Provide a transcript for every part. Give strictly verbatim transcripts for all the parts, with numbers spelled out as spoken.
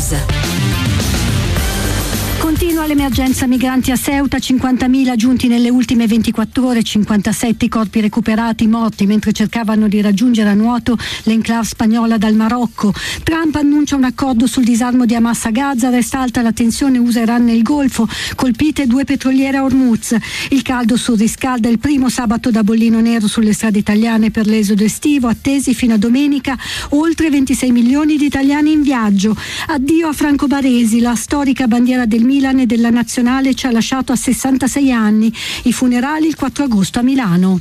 News. Continua l'emergenza migranti a Ceuta, cinquantamila giunti nelle ultime ventiquattro ore, cinquantasette corpi recuperati morti mentre cercavano di raggiungere a nuoto l'enclave spagnola dal Marocco. Trump annuncia un accordo sul disarmo di Hamas a Gaza, resta alta la tensione U S A Iran nel Golfo, colpite due petroliere a Hormuz. Il caldo surriscalda il primo sabato da bollino nero sulle strade italiane per l'esodo estivo, attesi fino a domenica oltre ventisei milioni di italiani in viaggio. Addio a Franco Baresi, la storica bandiera del Milan e della Nazionale ci ha lasciato a sessantasei anni. I funerali il quattro agosto a Milano.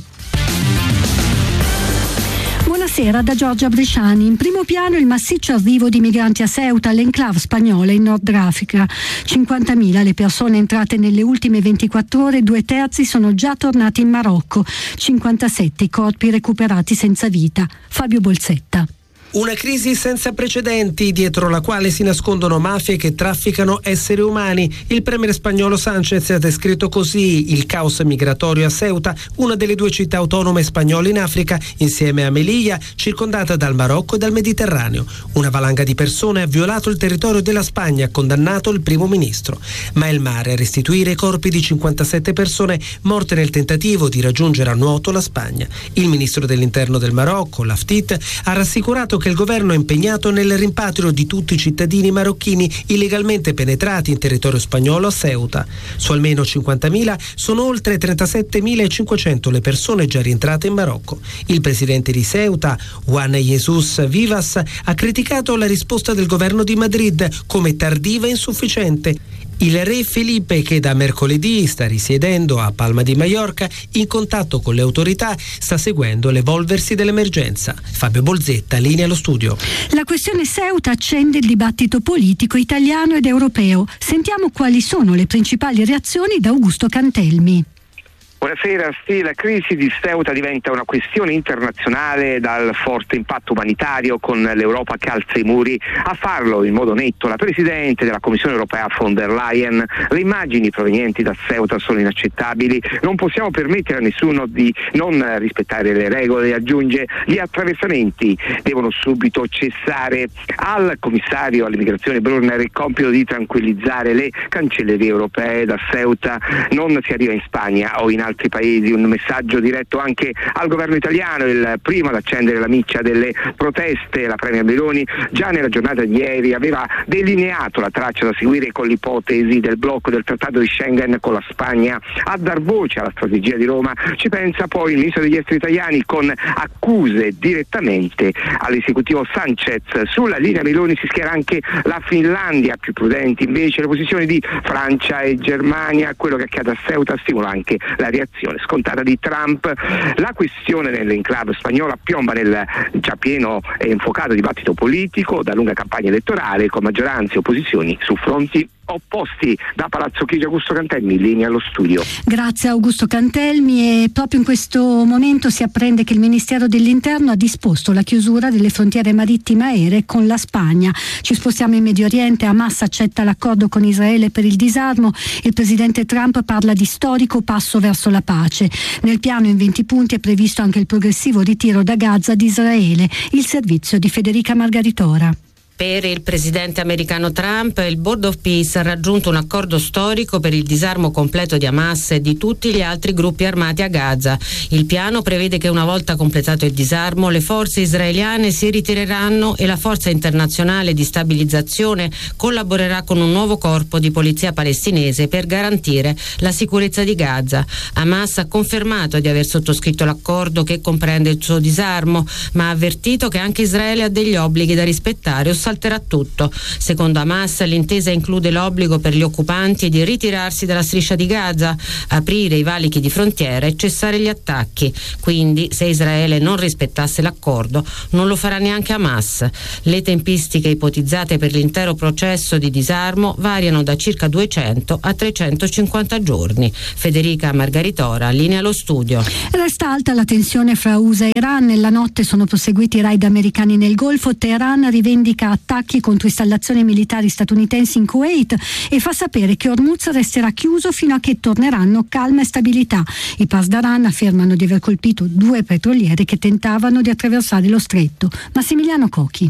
Buonasera da Giorgia Bresciani. In primo piano il massiccio arrivo di migranti a Ceuta, l'enclave spagnola in Nord Africa. cinquantamila le persone entrate nelle ultime ventiquattro ore, due terzi sono già tornati in Marocco. cinquantasette i corpi recuperati senza vita. Fabio Bolsetta. Una crisi senza precedenti dietro la quale si nascondono mafie che trafficano esseri umani. Il premier spagnolo Sánchez ha descritto così il caos migratorio a Ceuta, una delle due città autonome spagnole in Africa, insieme a Melilla, circondata dal Marocco e dal Mediterraneo. Una valanga di persone ha violato il territorio della Spagna, ha condannato il primo ministro. Ma è il mare a restituire i corpi di cinquantasette persone morte nel tentativo di raggiungere a nuoto la Spagna. Il ministro dell'interno del Marocco, Laftit, ha rassicurato che che il governo è impegnato nel rimpatrio di tutti i cittadini marocchini illegalmente penetrati in territorio spagnolo a Ceuta. Su almeno cinquantamila sono oltre trentasettemilacinquecento le persone già rientrate in Marocco. Il presidente di Ceuta, Juan Jesús Vivas, ha criticato la risposta del governo di Madrid come tardiva e insufficiente. Il re Felipe, che da mercoledì sta risiedendo a Palma di Mallorca, in contatto con le autorità, sta seguendo l'evolversi dell'emergenza. Fabio Bolzetta, linea allo studio. La questione Ceuta accende il dibattito politico italiano ed europeo. Sentiamo quali sono le principali reazioni da Augusto Cantelmi. Buonasera, sì, la crisi di Ceuta diventa una questione internazionale dal forte impatto umanitario, con l'Europa che alza i muri. A farlo in modo netto la Presidente della Commissione Europea von der Leyen. Le immagini provenienti da Ceuta sono inaccettabili, non possiamo permettere a nessuno di non rispettare le regole, aggiunge. Gli attraversamenti devono subito cessare. Al commissario all'immigrazione Brunner il compito di tranquillizzare le cancellerie europee. Da Ceuta non si arriva in Spagna o in altri paesi. Un messaggio diretto anche al governo italiano, il primo ad accendere la miccia delle proteste. La premier Meloni già nella giornata di ieri aveva delineato la traccia da seguire con l'ipotesi del blocco del trattato di Schengen con la Spagna. A dar voce alla strategia di Roma ci pensa poi il ministro degli esteri italiani, con accuse direttamente all'esecutivo Sánchez. Sulla linea Meloni si schiera anche la Finlandia, più prudenti invece le posizioni di Francia e Germania. Quello che accade a Ceuta stimola anche la reazione scontata di Trump. La questione nell'enclave spagnola piomba nel già pieno e infuocato dibattito politico da lunga campagna elettorale, con maggioranze e opposizioni su fronti opposti. Da Palazzo Chigi, Augusto Cantelmi, linea allo studio. Grazie Augusto Cantelmi. E proprio in questo momento si apprende che il Ministero dell'Interno ha disposto la chiusura delle frontiere marittime aeree con la Spagna. Ci spostiamo in Medio Oriente. Hamas accetta l'accordo con Israele per il disarmo. Il presidente Trump parla di storico passo verso la pace. Nel piano in venti punti è previsto anche il progressivo ritiro da Gaza di Israele. Il servizio di Federica Margaritora. Per il presidente americano Trump, il Board of Peace ha raggiunto un accordo storico per il disarmo completo di Hamas e di tutti gli altri gruppi armati a Gaza. Il piano prevede che una volta completato il disarmo, le forze israeliane si ritireranno e la forza internazionale di stabilizzazione collaborerà con un nuovo corpo di polizia palestinese per garantire la sicurezza di Gaza. Hamas ha confermato di aver sottoscritto l'accordo che comprende il suo disarmo, ma ha avvertito che anche Israele ha degli obblighi da rispettare, salterà tutto. Secondo Hamas, l'intesa include l'obbligo per gli occupanti di ritirarsi dalla striscia di Gaza, aprire i valichi di frontiera e cessare gli attacchi. Quindi, se Israele non rispettasse l'accordo, non lo farà neanche Hamas. Le tempistiche ipotizzate per l'intero processo di disarmo variano da circa duecento a trecentocinquanta giorni. Federica Margaritora, linea allo studio. Resta alta la tensione fra U S A e Iran. Nella notte sono proseguiti i raid americani nel Golfo. Teheran rivendica attacchi contro installazioni militari statunitensi in Kuwait e fa sapere che Hormuz resterà chiuso fino a che torneranno calma e stabilità. I Pasdaran affermano di aver colpito due petroliere che tentavano di attraversare lo stretto. Massimiliano Cocchi.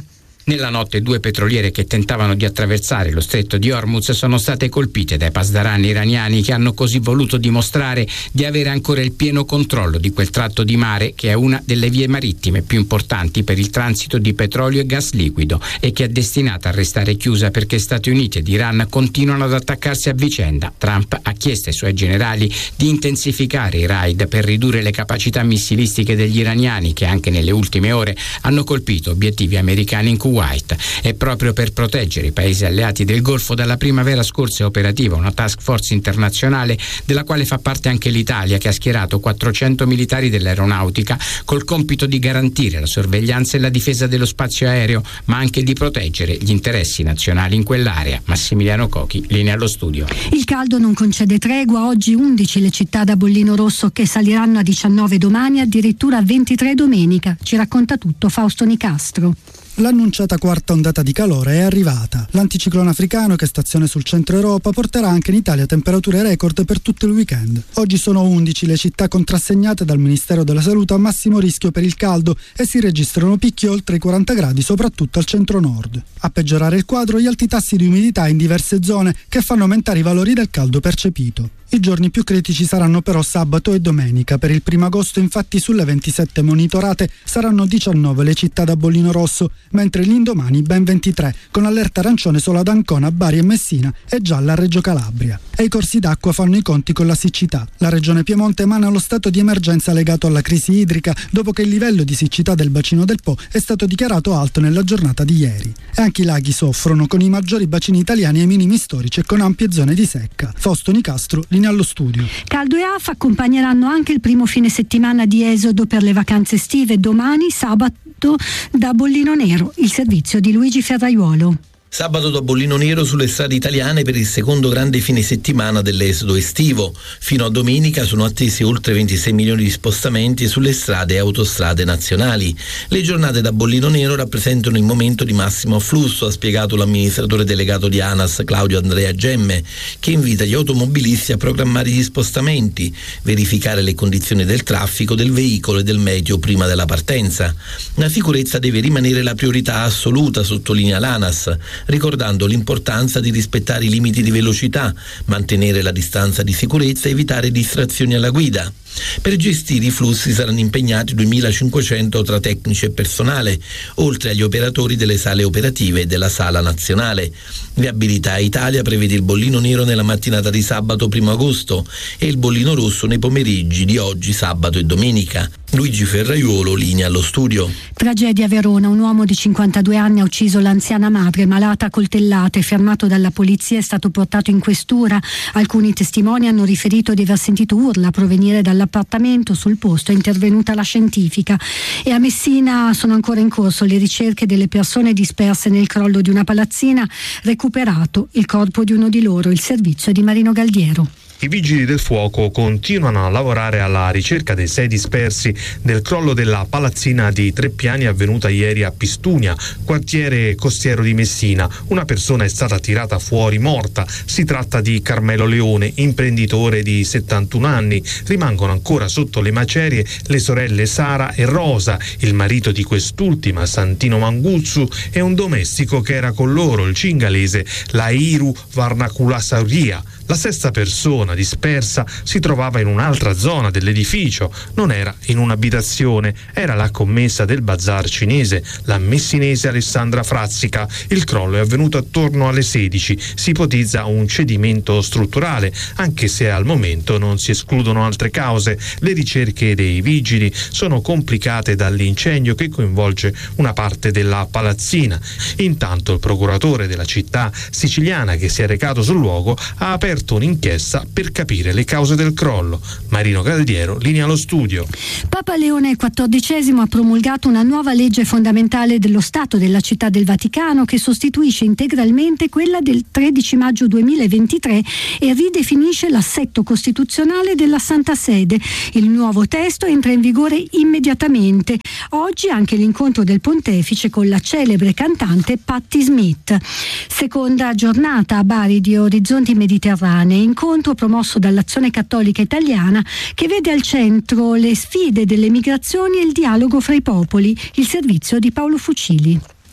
Nella notte due petroliere che tentavano di attraversare lo stretto di Hormuz sono state colpite dai pasdaran iraniani, che hanno così voluto dimostrare di avere ancora il pieno controllo di quel tratto di mare che è una delle vie marittime più importanti per il transito di petrolio e gas liquido e che è destinata a restare chiusa perché Stati Uniti ed Iran continuano ad attaccarsi a vicenda. Trump ha chiesto ai suoi generali di intensificare i raid per ridurre le capacità missilistiche degli iraniani, che anche nelle ultime ore hanno colpito obiettivi americani in Kuwait. White. E proprio per proteggere i paesi alleati del Golfo, dalla primavera scorsa è operativa una task force internazionale della quale fa parte anche l'Italia, che ha schierato quattrocento militari dell'aeronautica col compito di garantire la sorveglianza e la difesa dello spazio aereo, ma anche di proteggere gli interessi nazionali in quell'area. Massimiliano Cochi, linea allo studio. Il caldo non concede tregua, oggi undici le città da bollino rosso, che saliranno a diciannove domani, addirittura a ventitré domenica. Ci racconta tutto Fausto Nicastro. L'annunciata quarta ondata di calore è arrivata. L'anticiclone africano, che staziona sul centro Europa, porterà anche in Italia temperature record per tutto il weekend. Oggi sono undici le città contrassegnate dal Ministero della Salute a massimo rischio per il caldo e si registrano picchi oltre i quaranta gradi, soprattutto al centro-nord. A peggiorare il quadro gli alti tassi di umidità in diverse zone, che fanno aumentare i valori del caldo percepito. I giorni più critici saranno però sabato e domenica. Per il primo agosto, infatti, sulle ventisette monitorate saranno diciannove le città da bollino rosso, mentre l'indomani ben ventitré, con allerta arancione solo ad Ancona, Bari e Messina e gialla a Reggio Calabria. E i corsi d'acqua fanno i conti con la siccità. La regione Piemonte emana lo stato di emergenza legato alla crisi idrica, dopo che il livello di siccità del bacino del Po è stato dichiarato alto nella giornata di ieri. E anche i laghi soffrono, con i maggiori bacini italiani ai minimi storici e con ampie zone di secca. Fausto Nicastro, linea allo studio. Caldo e afa accompagneranno anche il primo fine settimana di esodo per le vacanze estive. Domani, sabato, da Bollino Nero, il servizio di Luigi Ferraiuolo. Sabato da Bollino Nero sulle strade italiane per il secondo grande fine settimana dell'esodo estivo. Fino a domenica sono attesi oltre ventisei milioni di spostamenti sulle strade e autostrade nazionali. Le giornate da Bollino Nero rappresentano il momento di massimo afflusso, ha spiegato l'amministratore delegato di ANAS Claudio Andrea Gemme, che invita gli automobilisti a programmare gli spostamenti, verificare le condizioni del traffico, del veicolo e del meteo prima della partenza. La sicurezza deve rimanere la priorità assoluta, sottolinea l'ANAS, ricordando l'importanza di rispettare i limiti di velocità, mantenere la distanza di sicurezza e evitare distrazioni alla guida. Per gestire i flussi saranno impegnati duemilacinquecento tra tecnici e personale, oltre agli operatori delle sale operative e della sala nazionale. Viabilità Italia prevede il bollino nero nella mattinata di sabato primo agosto e il bollino rosso nei pomeriggi di oggi, sabato e domenica. Luigi Ferraiuolo, linea allo studio. Tragedia a Verona, un uomo di cinquantadue anni ha ucciso l'anziana madre, malata a coltellate. Fermato dalla polizia, è stato portato in questura. Alcuni testimoni hanno riferito di aver sentito urla provenire dall'appartamento. Sul posto è intervenuta la scientifica. E a Messina sono ancora in corso le ricerche delle persone disperse nel crollo di una palazzina. Recuperato il corpo di uno di loro. Il servizio di Marino Galdiero. I vigili del fuoco continuano a lavorare alla ricerca dei sei dispersi del crollo della palazzina di tre piani avvenuta ieri a Pistunia, quartiere costiero di Messina. Una persona è stata tirata fuori morta. Si tratta di Carmelo Leone, imprenditore di settantuno anni. Rimangono ancora sotto le macerie le sorelle Sara e Rosa, il marito di quest'ultima, Santino Manguzzu, e un domestico che era con loro, il cingalese Lairu Varnaculasauria. La sesta persona dispersa si trovava in un'altra zona dell'edificio, non era in un'abitazione, era la commessa del bazar cinese, la messinese Alessandra Frazzica. Il crollo è avvenuto attorno alle sedici, si ipotizza un cedimento strutturale, anche se al momento non si escludono altre cause. Le ricerche dei vigili sono complicate dall'incendio che coinvolge una parte della palazzina. Intanto il procuratore della città siciliana, che si è recato sul luogo, ha aperto un'inchiesta per capire le cause del crollo. Marino Galdiero, linea allo studio. Papa Leone quattordicesimo ha promulgato una nuova legge fondamentale dello Stato della Città del Vaticano che sostituisce integralmente quella del tredici maggio duemilaventitré e ridefinisce l'assetto costituzionale della Santa Sede. Il nuovo testo entra in vigore immediatamente. Oggi anche l'incontro del pontefice con la celebre cantante Patti Smith. Seconda giornata a Bari di Orizzonti Mediterranei, incontro promosso dall'Azione Cattolica Italiana che vede al centro le sfide delle migrazioni e il dialogo fra i popoli. Il servizio di Paolo Fucili.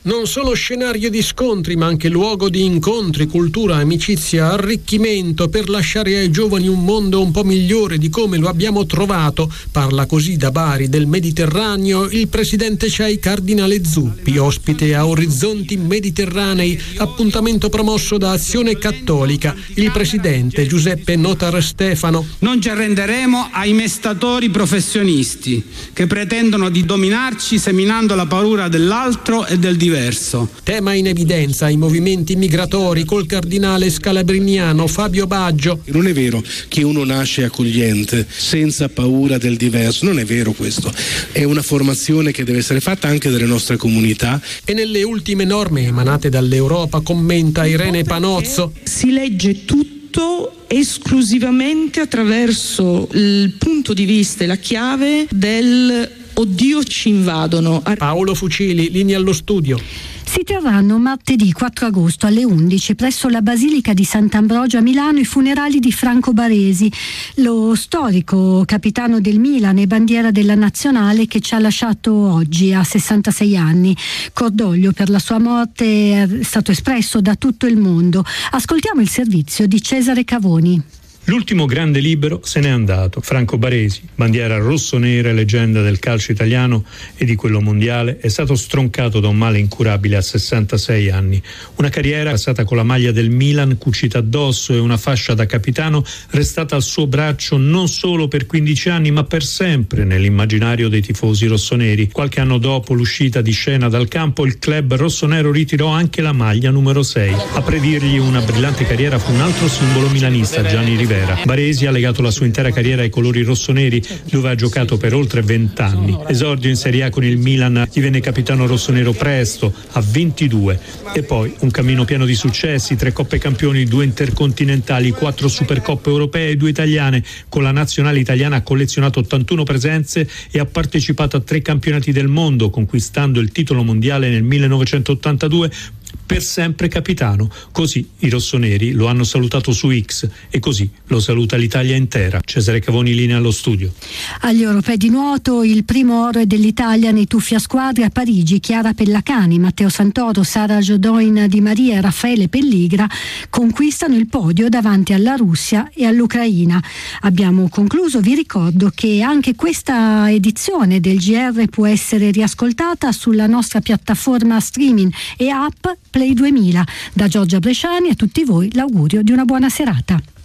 Non solo scenario di scontri, ma anche luogo di incontri, cultura, amicizia, arricchimento per lasciare ai giovani un mondo un po' migliore di come lo abbiamo trovato. Parla così da Bari del Mediterraneo il presidente C E I Cardinale Zuppi, ospite a Orizzonti Mediterranei, appuntamento promosso da Azione Cattolica. Il presidente Giuseppe Notar Stefano. Non ci arrenderemo ai mestatori professionisti che pretendono di dominarci seminando la paura dell'altro e del diverso. Tema in evidenza i movimenti migratori col cardinale scalabriniano Fabio Baggio. Non è vero che uno nasce accogliente senza paura del diverso, non è vero questo. È una formazione che deve essere fatta anche dalle nostre comunità. E nelle ultime norme emanate dall'Europa, commenta Irene Panozzo, si legge tutto esclusivamente attraverso il punto di vista e la chiave del oddio ci invadono. Paolo Fucili, linea allo studio. Si terranno martedì quattro agosto alle undici presso la Basilica di Sant'Ambrogio a Milano i funerali di Franco Baresi, lo storico capitano del Milan e bandiera della nazionale che ci ha lasciato oggi a sessantasei anni. Cordoglio per la sua morte è stato espresso da tutto il mondo. Ascoltiamo il servizio di Cesare Cavoni. L'ultimo grande libero se n'è andato. Franco Baresi, bandiera rossonera e leggenda del calcio italiano e di quello mondiale, è stato stroncato da un male incurabile a sessantasei anni. Una carriera passata con la maglia del Milan cucita addosso e una fascia da capitano restata al suo braccio non solo per quindici anni ma per sempre nell'immaginario dei tifosi rossoneri. Qualche anno dopo l'uscita di scena dal campo, il club rossonero ritirò anche la maglia numero sei. A predirgli una brillante carriera fu un altro simbolo milanista, Gianni Rivera. Baresi ha legato la sua intera carriera ai colori rossoneri, dove ha giocato per oltre vent'anni. Esordio in Serie A con il Milan, divenne capitano rossonero presto, a ventidue, e poi un cammino pieno di successi, tre Coppe Campioni, due intercontinentali, quattro Supercoppe europee e due italiane. Con la nazionale italiana ha collezionato ottantuno presenze e ha partecipato a tre campionati del mondo, conquistando il titolo mondiale nel millenovecentottantadue. Per sempre capitano. Così i rossoneri lo hanno salutato su X e così lo saluta l'Italia intera. Cesare Cavoni, linea allo studio. Agli europei di nuoto il primo oro è dell'Italia nei tuffi a squadre a Parigi. Chiara Pellacani, Matteo Santoro, Sara Jodoin Di Maria e Raffaele Pelligra conquistano il podio davanti alla Russia e all'Ucraina. Abbiamo concluso, vi ricordo che anche questa edizione del G R può essere riascoltata sulla nostra piattaforma streaming e app Play duemila. Da Giorgia Bresciani a tutti voi l'augurio di una buona serata.